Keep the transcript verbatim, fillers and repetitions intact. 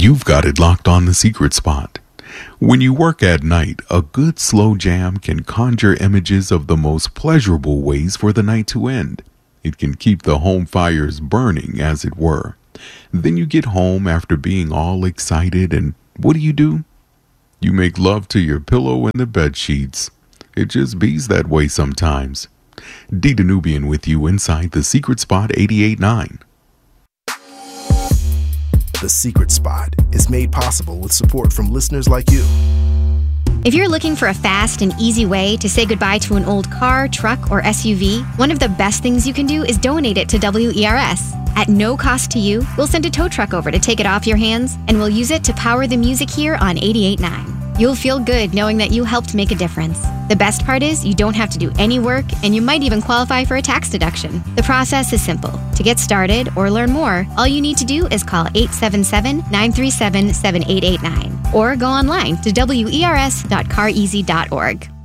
You've got it locked on The Secret Spot. When you work at night, a good slow jam can conjure images of the most pleasurable ways for the night to end. It can keep the home fires burning, as it were. Then you get home after being all excited, and what do you do? You make love to your pillow and the bed sheets. It just bees that way sometimes. D. Danubian with you inside The Secret Spot eighty-eight point nine. The Secret Spot is made possible with support from listeners like you. If you're looking for a fast and easy way to say goodbye to an old car, truck, or S U V, one of the best things you can do is donate it to W E R S. At no cost to you, we'll send a tow truck over to take it off your hands, and we'll use it to power the music here on eighty-eight point nine. You'll feel good knowing that you helped make a difference. The best part is you don't have to do any work, and you might even qualify for a tax deduction. The process is simple. To get started or learn more, all you need to do is call eight seven seven, nine three seven, seven eight eight nine or go online to W E R S dot car easy dot org.